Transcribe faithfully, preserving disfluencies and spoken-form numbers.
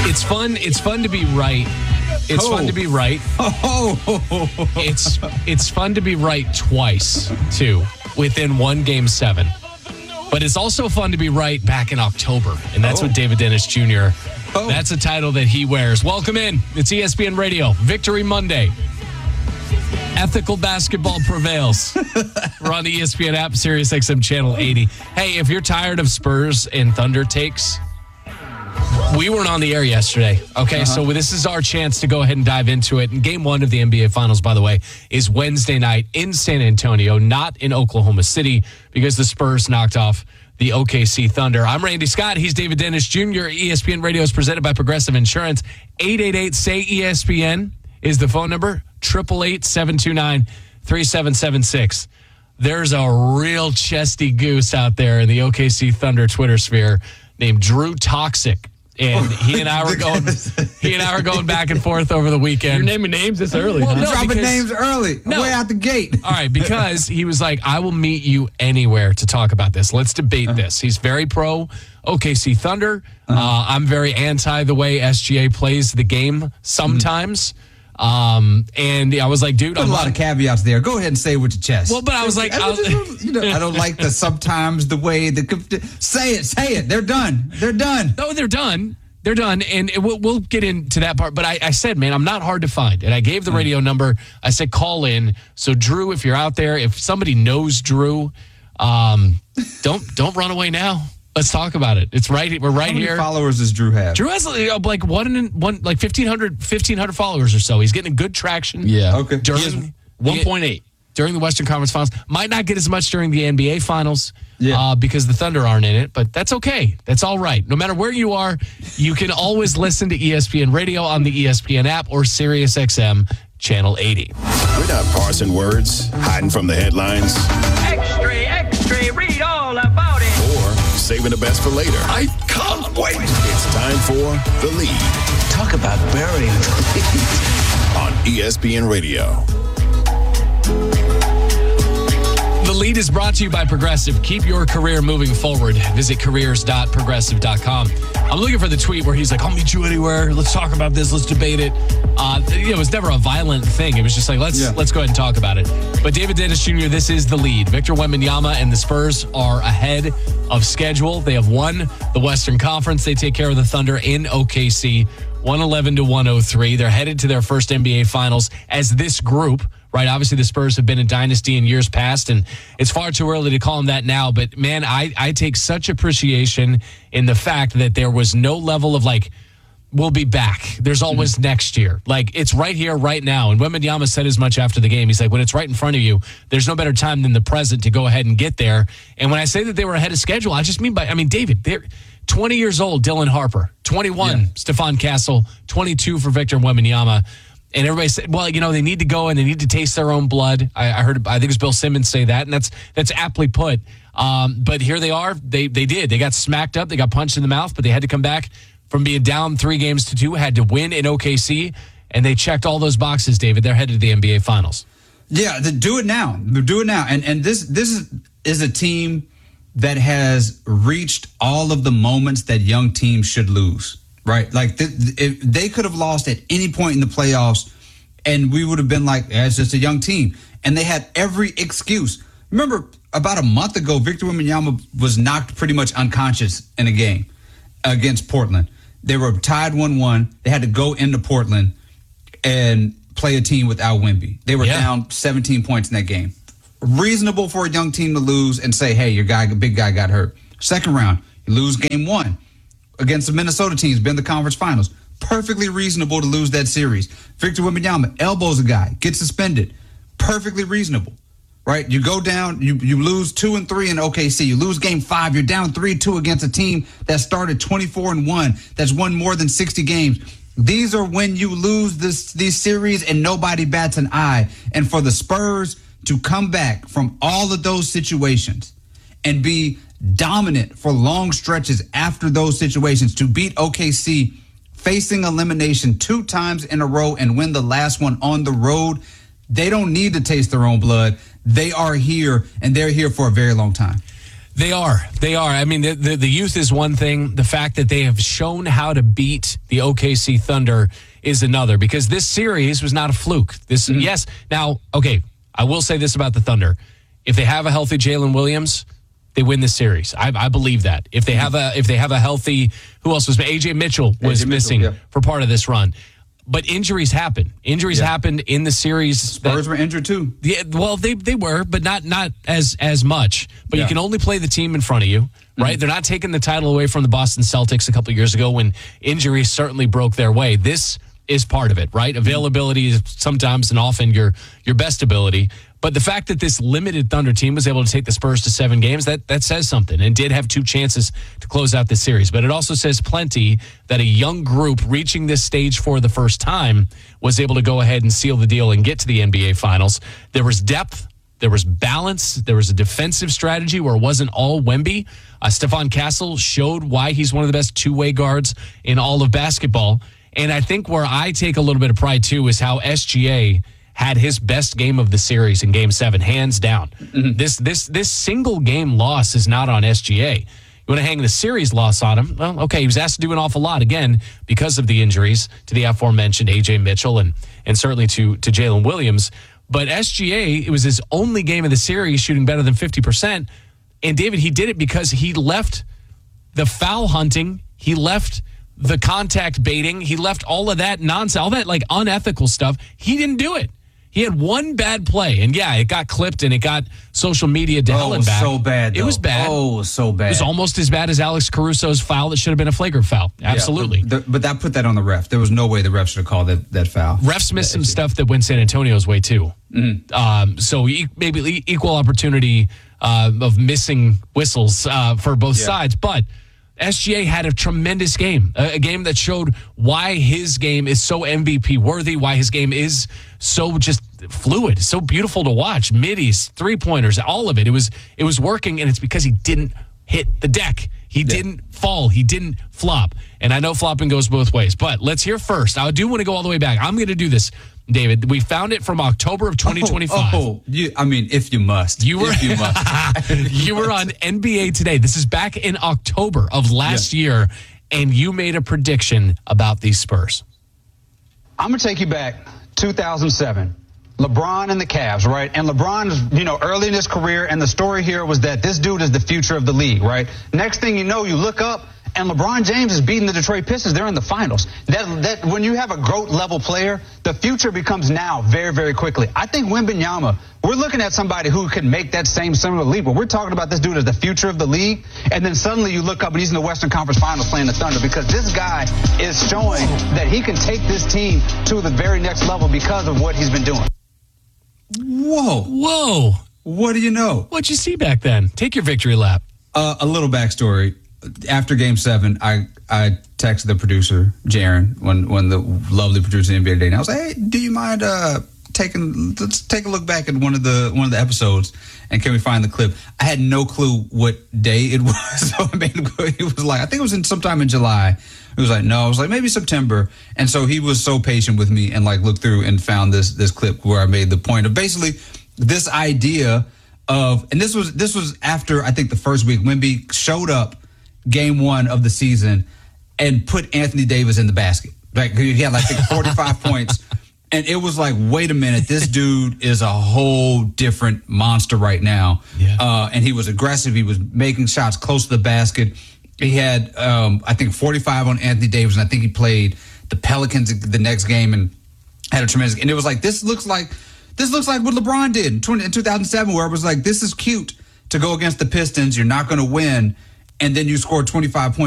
it's fun. It's fun to be right. It's oh. fun to be right. Oh. It's it's fun to be right twice, too, within one game seven. But it's also fun to be right back in October, and that's oh. what David Dennis Junior Oh. That's a title that he wears. Welcome in. It's E S P N Radio. Victory Monday. Ethical basketball prevails. We're on the E S P N app, Sirius X M Channel eighty. Hey, if you're tired of Spurs and Thunder takes, we weren't on the air yesterday. Okay, uh-huh. So this is our chance to go ahead and dive into it. And game one of the N B A Finals, by the way, is Wednesday night in San Antonio, not in Oklahoma City, because the Spurs knocked off the O K C Thunder. I'm Randy Scott. He's David Dennis Junior E S P N Radio is presented by Progressive Insurance. eight eight eight, S A Y, E S P N is the phone number. eight eight eight, seven two nine, three seven seven six. There's a real chesty goose out there in the O K C Thunder Twitter sphere named Drew Toxic. And he and I were going he and I were going back and forth over the weekend. You're naming names this early. Well, huh? no, Dropping because, names early. No. Way out the gate. All right, because he was like, I will meet you anywhere to talk about this. Let's debate uh-huh. this. He's very pro O K C Thunder. Uh-huh. Uh, I'm very anti the way S G A plays the game sometimes. Mm-hmm. Um, and I was like, dude, Put I'm a lot on. of caveats there. Go ahead and say it with your chest. Well, but I was like, I, you know, I don't like the sometimes the way the say it, say it. They're done. They're done. No, they're done. They're done, and we'll, we'll get into that part. But I, I said, man, I'm not hard to find. And I gave the radio number. I said, call in. So, Drew, if you're out there, if somebody knows Drew, um, don't don't run away now. Let's talk about it. It's right. We're right How many here. followers does Drew have? Drew has like one, one like fifteen hundred, fifteen hundred followers or so. He's getting good traction. Yeah. Okay. During one point eight. During the Western Conference Finals. Might not get as much during the N B A Finals yeah. uh, because the Thunder aren't in it, but that's okay. That's all right. No matter where you are, you can always listen to E S P N Radio on the E S P N app or Sirius X M Channel eighty. We're not parsing words, hiding from the headlines. Extra, extra, read all about it. Or saving the best for later. I can't wait. It's time for The Lead. Talk about burying the lead. On E S P N Radio. The Lead is brought to you by Progressive. Keep your career moving forward. Visit careers dot progressive dot com. I'm looking for the tweet where he's like, I'll meet you anywhere. Let's talk about this. Let's debate it. Uh, it was never a violent thing. It was just like, let's yeah. let's go ahead and talk about it. But David Dennis Junior, this is The Lead. Victor Wembanyama and the Spurs are ahead of schedule. They have won the Western Conference. They take care of the Thunder in O K C, one eleven to one oh three. They're headed to their first N B A Finals as this group. Right, obviously the Spurs have been a dynasty in years past, and it's far too early to call them that now. But, man, I, I take such appreciation in the fact that there was no level of, like, we'll be back. There's always mm-hmm. next year. Like, it's right here, right now. And Wembanyama said as much after the game. He's like, when it's right in front of you, there's no better time than the present to go ahead and get there. And when I say that they were ahead of schedule, I just mean by, I mean, David, they're twenty years old, Dylan Harper, twenty-one, yeah. Stephon Castle, twenty-two for Victor Wembanyama. And everybody said, well, you know, they need to go and they need to taste their own blood. I, I heard, I think it was Bill Simmons say that, and that's that's aptly put. Um, but here they are. They they did. They got smacked up. They got punched in the mouth, but they had to come back from being down three games to two, had to win in O K C, and they checked all those boxes, David. They're headed to the N B A Finals. Yeah, the, do it now. Do it now. And and this this is, is a team that has reached all of the moments that young teams should lose. Right, like th- if they could have lost at any point in the playoffs, and we would have been like, yeah, it's just a young team. And they had every excuse. Remember, about a month ago, Victor Wembanyama was knocked pretty much unconscious in a game against Portland. They were tied one one. They had to go into Portland and play a team without Wemby. They were yeah. down seventeen points in that game. Reasonable for a young team to lose and say, hey, your guy, big guy got hurt. Second round, you lose game one. Against the Minnesota teams, been in the conference finals. Perfectly reasonable to lose that series. Victor Wembanyama elbows a guy, gets suspended. Perfectly reasonable, right? You go down, you, you lose two and three in O K C. You lose game five, you're down three two against a team that started twenty-four and one, that's won more than sixty games. These are when you lose this these series and nobody bats an eye. And for the Spurs to come back from all of those situations and be dominant for long stretches after those situations, to beat O K C facing elimination two times in a row and win the last one on the road, they don't need to taste their own blood. They are here, and they're here for a very long time. They are. They are. I mean, the, the, the youth is one thing. The fact that they have shown how to beat the O K C Thunder is another, because this series was not a fluke. This, mm-hmm. Yes. Now, okay, I will say this about the Thunder. If they have a healthy Jalen Williams, they win this series. I, I believe that. If they have a if they have a healthy, who else was A J Mitchell was A J missing Mitchell, yeah. for part of this run. But injuries happen. Injuries yeah. happened in the series. Spurs that, were injured too. Yeah, well, they they were, but not not as as much. But yeah. you can only play the team in front of you, right? Mm-hmm. They're not taking the title away from the Boston Celtics a couple of years ago when injuries certainly broke their way. This is part of it, right? Availability is sometimes and often your your best ability. But the fact that this limited Thunder team was able to take the Spurs to seven games, that that says something, and did have two chances to close out this series. But it also says plenty that a young group reaching this stage for the first time was able to go ahead and seal the deal and get to the N B A Finals. There was depth. There was balance. There was a defensive strategy where it wasn't all Wemby. Uh, Stephon Castle showed why he's one of the best two-way guards in all of basketball. And I think where I take a little bit of pride, too, is how S G A had his best game of the series in Game Seven, hands down. Mm-hmm. This this this single game loss is not on S G A. You want to hang the series loss on him? Well, okay, he was asked to do an awful lot again because of the injuries to the aforementioned A J Mitchell and and certainly to to Jalen Williams. But S G A, it was his only game of the series shooting better than fifty percent. And David, he did it because he left the foul hunting, he left the contact baiting, he left all of that nonsense, all that like unethical stuff. He didn't do it. He had one bad play, and yeah, it got clipped and it got social media to hell and back. Oh, so bad, though. It was bad. Oh, so bad. It was almost as bad as Alex Caruso's foul that should have been a flagrant foul. Absolutely. Yeah, but, but that put that on the ref. There was no way the ref should have called that, that foul. Refs missed some stuff that went San Antonio's way, too. Mm-hmm. Um, so e- maybe equal opportunity uh, of missing whistles uh, for both yeah. sides, but S G A had a tremendous game, a, a game that showed why his game is so M V P worthy, why his game is so just fluid, so beautiful to watch. Middies, three pointers, all of it. It was it was working, and it's because he didn't hit the deck. He yeah. didn't fall. He didn't flop. And I know flopping goes both ways, but let's hear first. I do want to go all the way back. I'm going to do this, David. We found it from October of twenty twenty-five. Oh, oh you, I mean, if you must. You were, if you must. you were on N B A Today. This is back in October of last yeah. year, and you made a prediction about these Spurs. I'm going to take you back two thousand seven. LeBron and the Cavs, right? And LeBron's, you know, early in his career, and the story here was that this dude is the future of the league, right? Next thing you know, you look up, and LeBron James is beating the Detroit Pistons. They're in the finals. That that when you have a GOAT-level player, the future becomes now very, very quickly. I think Wembanyama, we're looking at somebody who can make that same similar leap, but we're talking about this dude as the future of the league, and then suddenly you look up and he's in the Western Conference Finals playing the Thunder, because this guy is showing that he can take this team to the very next level because of what he's been doing. Whoa. Whoa. What do you know? What'd you see back then? Take your victory lap. Uh, a little backstory. After Game Seven, I I texted the producer Jaron, one one of the lovely producers in N B A Today, and I was like, "Hey, do you mind uh, taking let's take a look back at one of the one of the episodes, and can we find the clip?" I had no clue what day it was, so I made him go. He was like, "I think it was in sometime in July." He was like, "No," I was like, "Maybe September." And so he was so patient with me and like looked through and found this this clip where I made the point of basically this idea of, and this was this was after I think the first week Wemby showed up. Game one of the season and put Anthony Davis in the basket. Like he had like forty-five points. And it was like, wait a minute, this dude is a whole different monster right now. Yeah. Uh, and he was aggressive. He was making shots close to the basket. He had, um, I think, forty-five on Anthony Davis. And I think he played the Pelicans the next game and had a tremendous, and it was like, this looks like, this looks like what LeBron did in, twenty, in two thousand seven, where it was like, this is cute to go against the Pistons. You're not going to win. And then you score twenty-five points.